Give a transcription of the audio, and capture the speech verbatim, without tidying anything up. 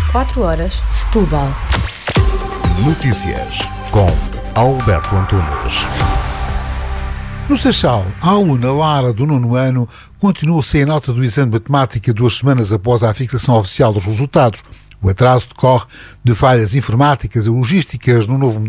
quatro horas, Setúbal. Notícias com Alberto Antunes. No Seixal, a aluna Lara, do nono ano, continua sem a nota do exame de matemática duas semanas após a fixação oficial dos resultados. O atraso decorre de falhas informáticas e logísticas no novo